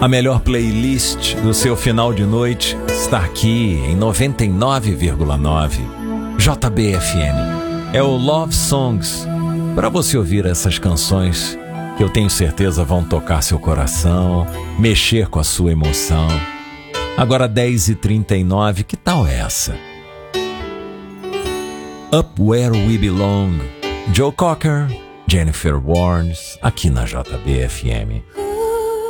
A melhor playlist do seu final de noite está aqui em 99,9 JBFM. É o Love Songs, para você ouvir essas canções que eu tenho certeza vão tocar seu coração, mexer com a sua emoção. Agora 10h39, que tal essa? Up Where We Belong, Joe Cocker, Jennifer Warnes, aqui na JBFM.